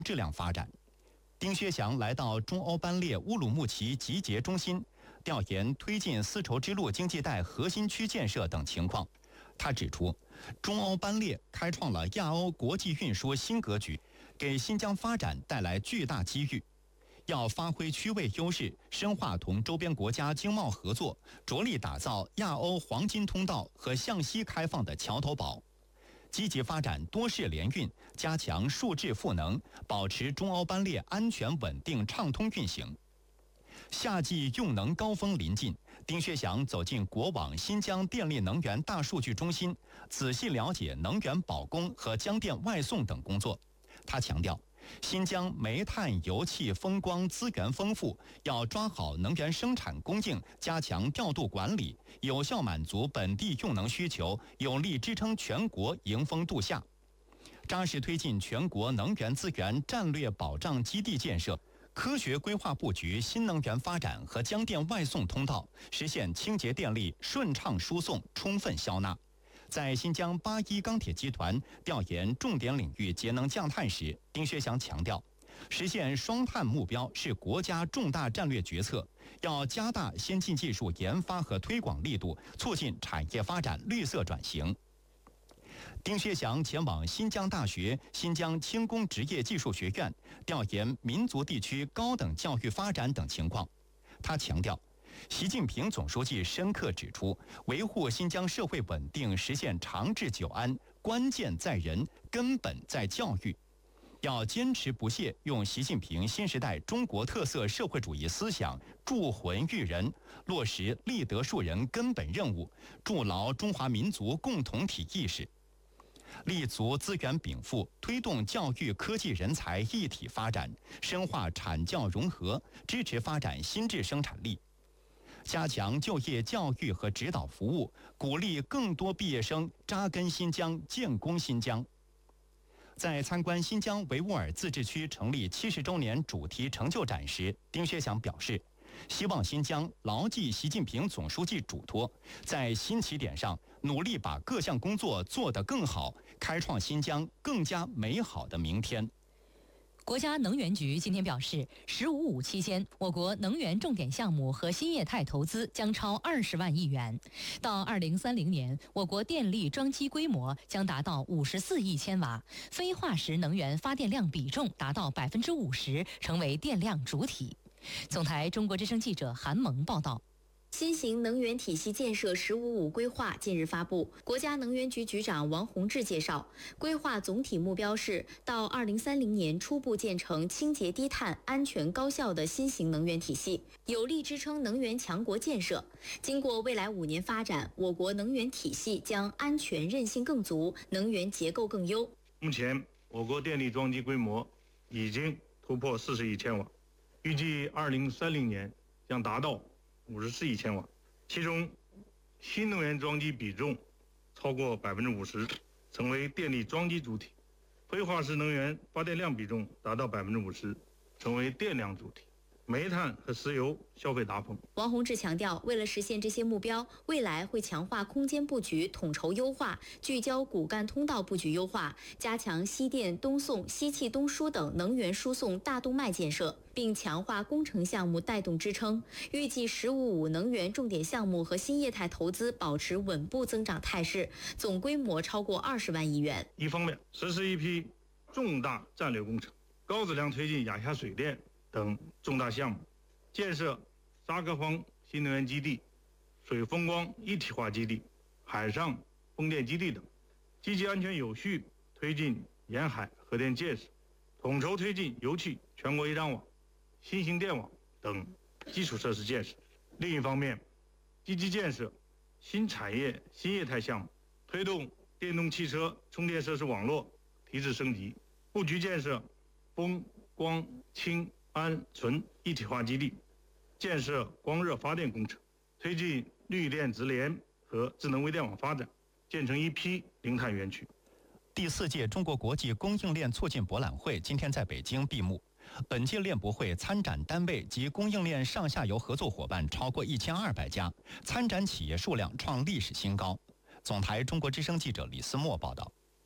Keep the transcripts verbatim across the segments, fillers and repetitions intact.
质量发展。丁薛祥来到中欧班列乌鲁木齐集结中心，调研推进丝绸之路经济带核心区建设等情况。他指出，中欧班列开创了亚欧国际运输新格局，给新疆发展带来巨大机遇。要发挥区位优势，深化同周边国家经贸合作，着力打造亚欧黄金通道和向西开放的桥头堡。积极发展多式联运，加强数质赋能，保持中欧班列安全稳定畅通运行。夏季用能高峰临近，丁薛祥走进国网新疆电力能源大数据中心，仔细了解能源保供和江电外送等工作。他强调，新疆煤炭、油气、风光资源丰富，要抓好能源生产供应，加强调度管理，有效满足本地用能需求，有力支撑全国迎峰度夏。扎实推进全国能源资源战略保障基地建设，科学规划布局新能源发展和江电外送通道，实现清洁电力顺畅输送、充分消纳。在新疆八一钢铁集团调研重点领域节能降碳时，丁薛祥强调，实现双碳目标是国家重大战略决策，要加大先进技术研发和推广力度，促进产业发展绿色转型。丁薛祥前往新疆大学、新疆轻工职业技术学院调研民族地区高等教育发展等情况。他强调，习近平总书记深刻指出，维护新疆社会稳定、实现长治久安，关键在人，根本在教育。要坚持不懈用习近平新时代中国特色社会主义思想铸魂育人，落实立德树人根本任务，筑牢中华民族共同体意识，立足资源禀赋，推动教育科技人才一体发展，深化产教融合，支持发展新质生产力。加强就业教育和指导服务，鼓励更多毕业生扎根新疆、建功新疆。在参观新疆维吾尔自治区成立七十周年主题成就展时，丁薛祥表示，希望新疆牢记习近平总书记嘱托，在新起点上努力把各项工作做得更好，开创新疆更加美好的明天。 国家能源局今天表示，十五五期间，我国能源重点项目和新业态投资将超二十万亿元。到二零三零年，我国电力装机规模将达到五十四亿千瓦，非化石能源发电量比重达到百分之五十，成为电量主体。总台中国之声记者韩萌报道。 新型能源体系建设“十五五”规划近日发布，国家能源局局长王洪志介绍，规划总体目标是到二零三零年初步建成清洁低碳、安全高效的新型能源体系，有力支撑能源强国建设。经过未来五年发展，我国能源体系将安全韧性更足，能源结构更优。 目前，我国电力装机规模已经突破四十亿千瓦，预计二零三零年将达到五十四亿千瓦，其中新能源装机比重超过百分之五十，成为电力装机主体；非化石能源发电量比重达到百分之五十，成为电量主体。煤炭和石油消费达峰。 王洪志强调，为了实现这些目标，未来会强化空间布局统筹优化，聚焦骨干通道布局优化，加强西电东送、西气东输等能源输送大动脉建设，并强化工程项目带动支撑。预计“十五五”能源重点项目和新业态投资保持稳步增长态势，总规模超过二十万亿元。 一方面，实施一批重大战略工程，高质量推进亚夏水电等重大项目，建设沙克方新能源基地、水风光一体化基地、海上风电基地等，积极安全有序推进沿海核电建设，统筹推进油气全国一张网、新型电网等基础设施建设。另一方面，积极建设新产业新业态项目，推动电动汽车充电设施网络提质升级，布局建设风光氢安纯一体化基地，建设光热发电工程，推进绿电直联和智能微电网发展，建成一批零碳园区。 第四届中国国际供应链促进博览会今天在北京闭幕。本届链博会参展单位及供应链上下游合作伙伴超过一千二百家，参展企业数量创历史新高。总台中国之声记者李思墨报道。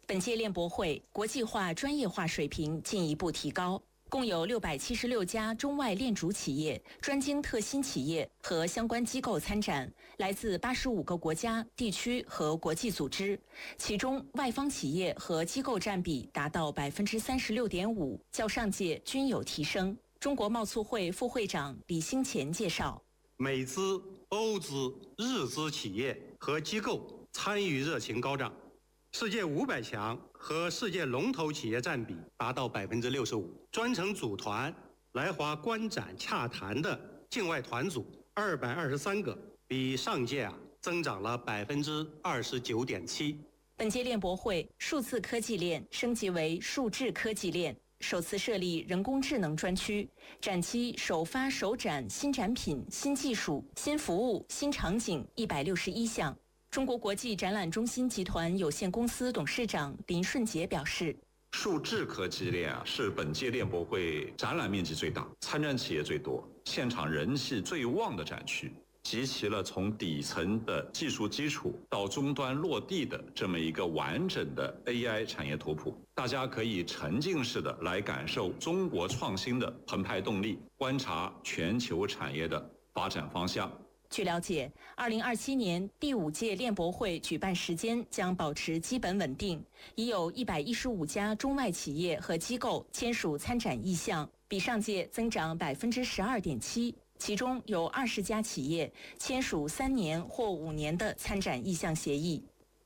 本届链博会国际化、专业化水平进一步提高，共有六百七十六家中外链主企业、专精特新企业和相关机构参展，来自八十五个国家、地区和国际组织，其中外方企业和机构占比达到百分之三十六点五，较上届均有提升。中国贸促会副会长李兴前介绍， 美资、欧资、日资企业和机构参与热情高涨。世界五百强和世界龙头企业占比达到百分之六十五，专程组团来华观展洽谈的境外团组二百二十三个，比上届啊增长了百分之二十九点七。 本届链博会数字科技链升级为数智科技链，首次设立人工智能专区，展期首发首展新产品、新技术、新服务、新场景一百六十一项。中国国际展览中心集团有限公司董事长林顺杰表示， 数智科技链啊是本届链博会展览面积最大、参展企业最多、现场人气最旺的展区，集齐了从底层的技术基础到终端落地的这么一个完整的 A I 产业图谱。大家可以沉浸式的来感受中国创新的澎湃动力，观察全球产业的发展方向。 据了解，二零二七年第五届链博会举办时间将保持基本稳定，已有一百一十五家中外企业和机构签署参展意向，比上届增长百分之十二点七。其中有二十家企业签署三年或五年的参展意向协议。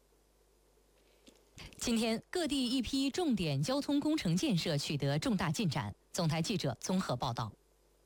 今天，各地一批重点交通工程建设取得重大进展。总台记者综合报道。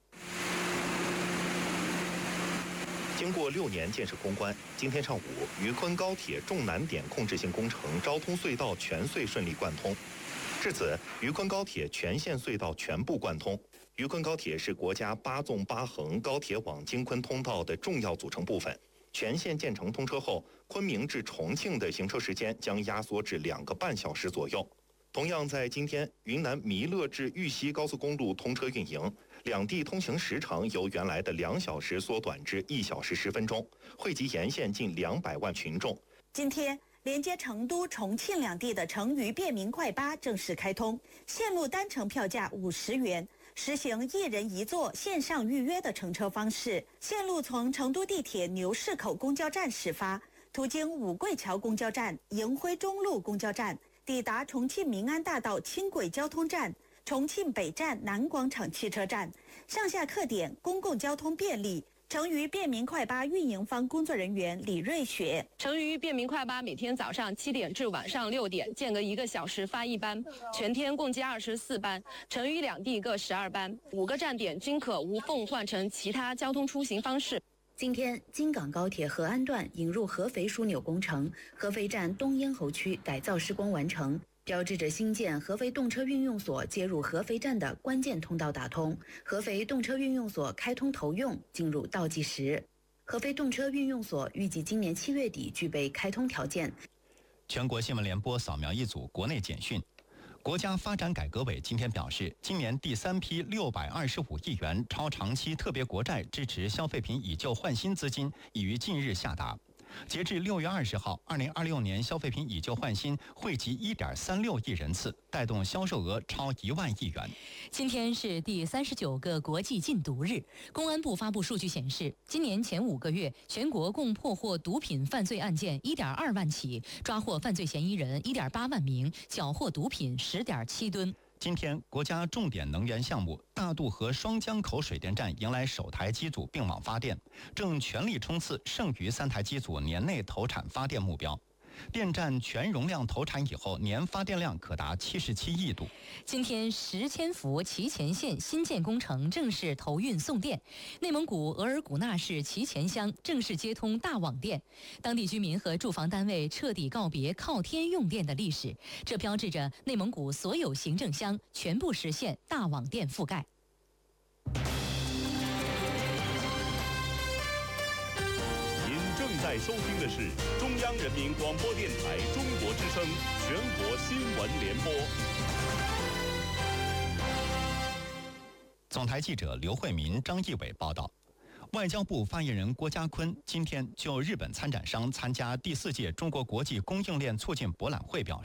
经过六年建设攻关，今天上午，渝昆高铁重难点控制性工程昭通隧道全隧顺利贯通。至此，渝昆高铁全线隧道全部贯通。渝昆高铁是国家八纵八横高铁网京昆通道的重要组成部分。全线建成通车后，昆明至重庆的行车时间将压缩至两个半小时左右。同样在今天，云南弥勒至玉溪高速公路通车运营，两地通行时长由原来的两小时缩短至一小时十分钟，惠及沿线近两百万群众。 今天，连接成都、重庆两地的成渝便民快巴正式开通，线路单程票价五十元，实行一人一座线上预约的乘车方式。线路从成都地铁牛市口公交站始发，途经五桂桥公交站、迎辉中路公交站，抵达重庆民安大道轻轨交通站、重庆北站南广场汽车站，上下客点公共交通便利。成渝便民快巴运营方工作人员李瑞雪： 成渝便民快巴每天早上七点至晚上六点间隔一个小时发一班，全天共计二十四班，成渝两地各十二班，五个站点均可无缝换乘其他交通出行方式。 今天，京港高铁合安段引入合肥枢纽工程，合肥站东咽喉区改造施工完成，标志着新建合肥动车运用所接入合肥站的关键通道打通，合肥动车运用所开通投用进入倒计时。合肥动车运用所预计今年七月底具备开通条件。 全国新闻联播扫描一组国内简讯。国家发展改革委今天表示，今年第三批六百二十五亿元超长期特别国债支持消费品以旧换新资金已于近日下达。截至六月二十号，二零二六年消费品以旧换新惠及一点三六亿人次，带动销售额超一万亿元。 今天是第三十九个国际禁毒日。公安部发布数据显示，今年前五个月，全国共破获毒品犯罪案件一点二万起，抓获犯罪嫌疑人一点八万名，缴获毒品十点七吨。 今天，国家重点能源项目大渡河双江口水电站迎来首台机组并网发电，正全力冲刺剩余三台机组年内投产发电目标。电站全容量投产以后，年发电量可达七十七亿度。 今天，石千福祁前线新建工程正式投运送电，内蒙古额尔古纳市祁前乡正式接通大网电，当地居民和住房单位彻底告别靠天用电的历史，这标志着内蒙古所有行政乡全部实现大网电覆盖。 正在收听的是中央人民广播电台中国之声全国新闻联播。 总台记者刘慧民、张义伟报道。外交部发言人郭家坤今天就日本参展商参加第四届中国国际供应链促进博览会表示，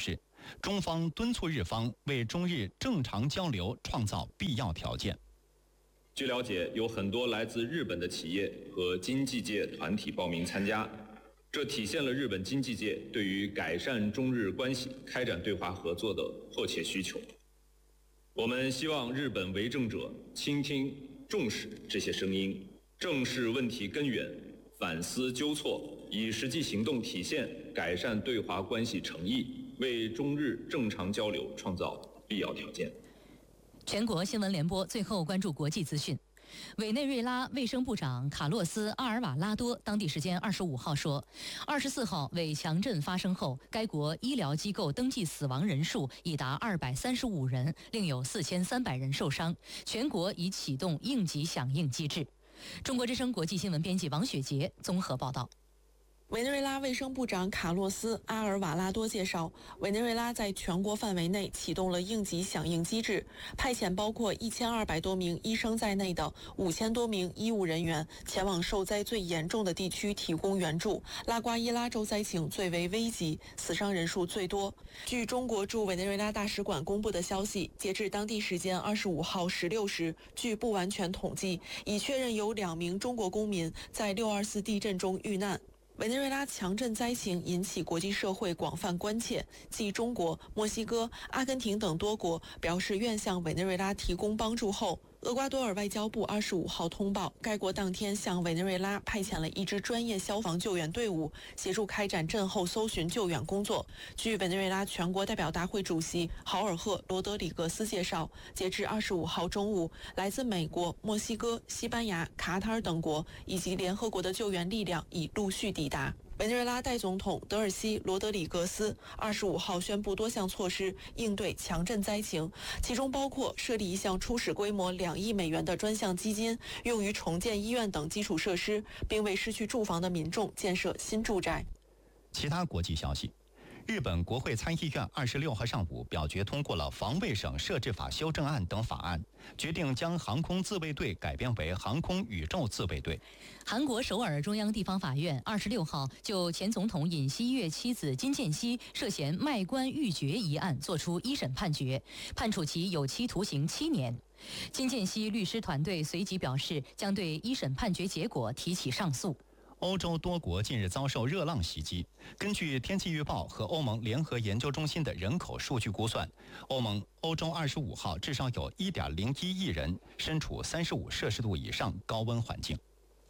中方敦促日方为中日正常交流创造必要条件。 据了解，有很多来自日本的企业和经济界团体报名参加，这体现了日本经济界对于改善中日关系、开展对华合作的迫切需求。我们希望日本为政者倾听、重视这些声音，正视问题根源，反思纠错，以实际行动体现改善对华关系诚意，为中日正常交流创造必要条件。 全国新闻联播最后关注国际资讯。委内瑞拉卫生部长卡洛斯·阿尔瓦拉多当地时间二十五号说，二十四号为强震发生后，该国医疗机构登记死亡人数已达二百三十五人，另有四千三百人受伤，全国已启动应急响应机制。中国之声国际新闻编辑王雪杰综合报道。 委内瑞拉卫生部长卡洛斯·阿尔瓦拉多介绍，委内瑞拉在全国范围内启动了应急响应机制，派遣包括一千二百多名医生在内的五千多名医务人员前往受灾最严重的地区提供援助。拉瓜伊拉州灾情最为危急，死伤人数最多。据中国驻委内瑞拉大使馆公布的消息，截至当地时间二十五号十六时，据不完全统计，已确认有两名中国公民在六二四地震中遇难。委内瑞拉强震灾情引起国际社会广泛关切，继中国、墨西哥、阿根廷等多国表示愿向委内瑞拉提供帮助后，厄瓜多尔外交部二十五号通报，该国当天向委内瑞拉派遣了一支专业消防救援队伍，协助开展震后搜寻救援工作。据委内瑞拉全国代表大会主席豪尔赫·罗德里格斯介绍，截至二十五号中午，来自美国、墨西哥、西班牙、卡塔尔等国以及联合国的救援力量已陆续抵达。委内瑞拉代总统德尔西·罗德里格斯二十五号宣布多项措施应对强震灾情，其中包括设立一项初始规模两亿美元的专项基金，用于重建医院等基础设施，并为失去住房的民众建设新住宅。 其他国际消息。日本国会参议院二十六号上午表决通过了防卫省设置法修正案等法案，决定将航空自卫队改编为航空宇宙自卫队。 韩国首尔中央地方法院二十六号就前总统尹锡悦妻子金建熙涉嫌卖官鬻爵一案作出一审判决，判处其有期徒刑七年。金建熙律师团队随即表示，将对一审判决结果提起上诉。 欧洲多国近日遭受热浪袭击。根据天气预报和欧盟联合研究中心的人口数据估算，欧盟欧洲二十五号至少有一点零一亿人身处三十五摄氏度以上高温环境。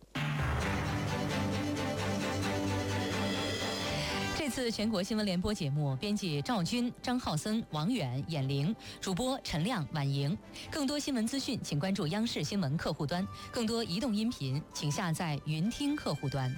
这次全国新闻联播节目，编辑赵军、张浩森、王远、闫玲，主播陈亮、婉莹。更多新闻资讯，请关注央视新闻客户端；更多移动音频，请下载云听客户端。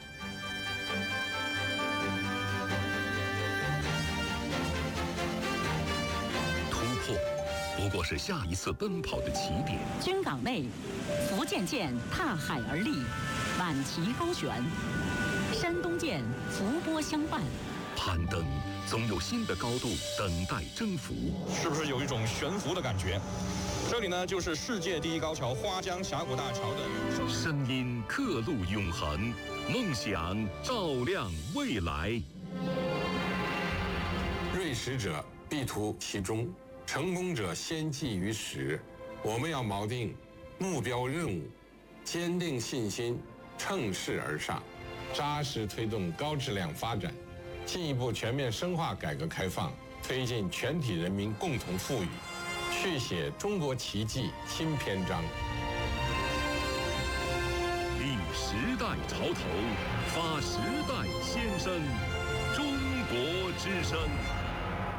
突破不过是下一次奔跑的起点。 军港内，福建舰踏海而立，满旗高悬；山东舰伏波相伴。 攀登总有新的高度等待征服， 是不是有一种悬浮的感觉？这里呢，就是世界第一高桥花江峡谷大桥的声音，刻录永恒，梦想照亮未来。 锐实者必图其中，成功者先记于始。我们要锚定目标任务，坚定信心，乘势而上，扎实推动高质量发展。进一步全面深化改革开放，推进全体人民共同富裕，续写中国奇迹新篇章。 立时代潮头，发时代先声，中国之声。